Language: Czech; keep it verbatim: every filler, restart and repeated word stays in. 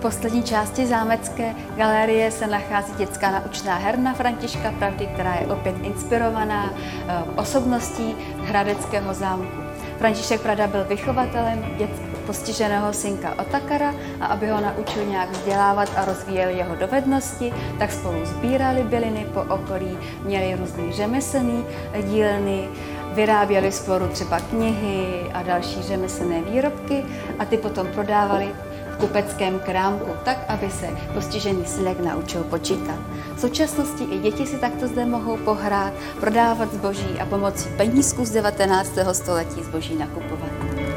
poslední části zámecké galerie se nachází dětská naučná herna Františka Pravdy, která je opět inspirovaná osobností hradeckého zámku. František Pravda byl vychovatelem dětského postiženého synka Otakara a aby ho naučil nějak vzdělávat a rozvíjel jeho dovednosti, tak spolu sbírali byliny po okolí, měli různý řemeslný dílny, vyráběli spolu třeba knihy a další řemeslné výrobky a ty potom prodávali v kupeckém krámku, tak, aby se postižený synek naučil počítat. V současnosti i děti si takto zde mohou pohrát, prodávat zboží a pomocí penízků z devatenáctého století zboží nakupovat.